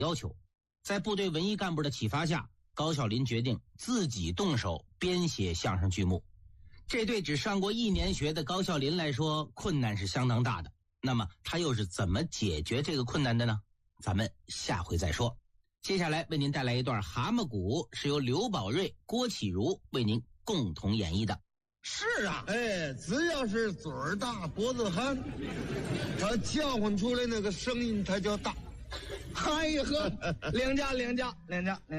要求。在部队文艺干部的启发下，高孝林决定自己动手编写相声剧目。这对只上过1年学的高孝林来说，困难是相当大的。那么他又是怎么解决这个困难的呢？咱们下回再说。接下来为您带来一段蛤蟆鼓，是由刘宝瑞、郭启儒为您共同演绎的。 是啊，哎，只要是嘴儿大脖子憨，他叫唤出来那个声音，它就大。 哎呀呵，领家。